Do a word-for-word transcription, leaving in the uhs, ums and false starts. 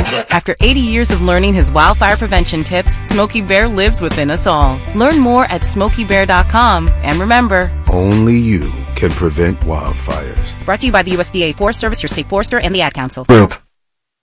After eighty years of learning his wildfire prevention tips, Smokey Bear lives within us all. Learn more at smokey bear dot com. And remember, only you can prevent wildfires. Brought to you by the U S D A Forest Service, your state forester, and the Ad Council. Group.